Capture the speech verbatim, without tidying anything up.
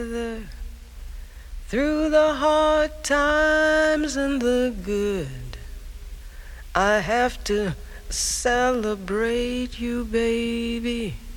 together through the hard times and the good. I have to celebrate you, baby.